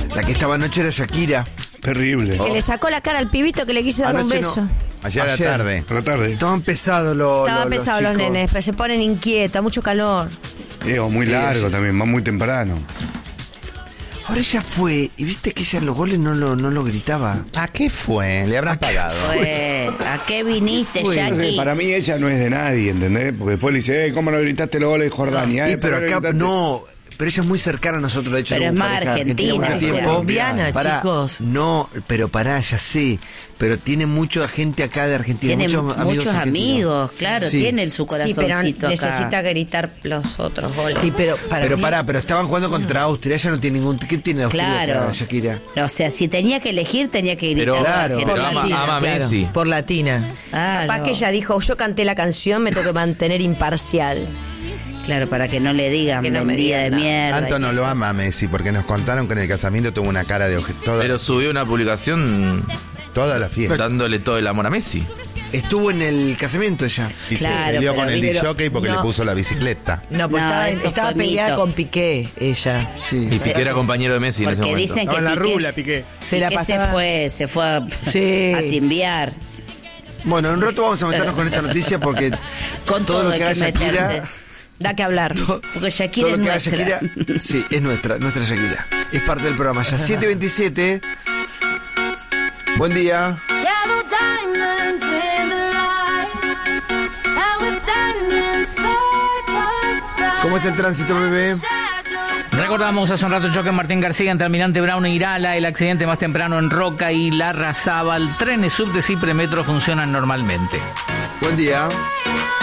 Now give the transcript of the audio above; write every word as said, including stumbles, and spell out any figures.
La que estaba anoche era Shakira. Terrible. Que le sacó la cara al pibito que le quiso dar un Anoche beso. no. Ayer a la Ayer. tarde. Por la tarde. Estaban pesados los Estaban los, pesados los chicos. nenes, pero se ponen inquietos, mucho calor. Eh, o muy largo sí. también, va muy temprano. Ahora ella fue, y viste que ella en los goles no lo, no lo gritaba. ¿A qué fue? Le habrán pagado. Pues, ¿a qué viniste, Fue, No sé, Jackie? para mí ella no es de nadie, ¿entendés? Porque después le dice, eh, ¿cómo no gritaste los goles de Jordania? Sí, Eh, pero ¿por qué acá gritaste? no, pero ella es muy cercana a nosotros, de hecho. Pero somos es más pareja argentina, mucho es tiempo. colombiana, Pará, chicos. No, pero pará, ya sé. Pero tiene mucha gente acá de Argentina. Tiene muchos muchos amigos. amigos, argentinos. claro, Sí. tiene su Sí, pero corazoncito acá. necesita gritar los otros goles. Y pero para Pero mí- pará, pero estaban jugando contra Austria. Ella no tiene ningún. ¿Qué tiene de hostil Claro. acá, Shakira? O sea, si tenía que elegir, tenía que gritar. Pero- Claro, Argentina. pero ama- Latina, ama a claro, Messi. por latina. Ah, Capaz no. que ella dijo, yo canté la canción, me tengo que mantener imparcial. Claro, para que no le digan Que no me vendida de digan nada. mierda. Tanto y no esas lo cosas. ama a Messi porque nos contaron que en el casamiento tuvo una cara de oje toda, Pero subió una publicación toda la fiesta. dándole todo el amor a Messi. Estuvo en el casamiento ella. Y Claro, se peleó pero con el viste- disjockey porque no. le puso la bicicleta. No, pues No, estaba, eso estaba fue peleada mito. con Piqué, ella. Sí. Y Piqué era compañero de Messi en ese Porque momento. dicen que Estaba en la Piqué, rula, Piqué. Se la Piqué se pasaba- fue, se fue a, Sí. a timbiar. Bueno, en un rato vamos a meternos con esta noticia porque Con todo, lo hay que que haga Shakira, meterse. Da que hablar. Porque Shakira todo es lo que haga nuestra. Shakira, sí, es nuestra, nuestra Shakira. Es parte del programa ya. siete veintisiete. Buen día. Yellow diamonds in the light, and we're standing side by side. ¿Cómo está el tránsito, bebé? Recordamos hace un rato choque en Martín García entre Almirante Brown e Irala, el accidente más temprano en Roca y Larrazábal. Trenes, subtes y premetro funcionan normalmente. Buen día.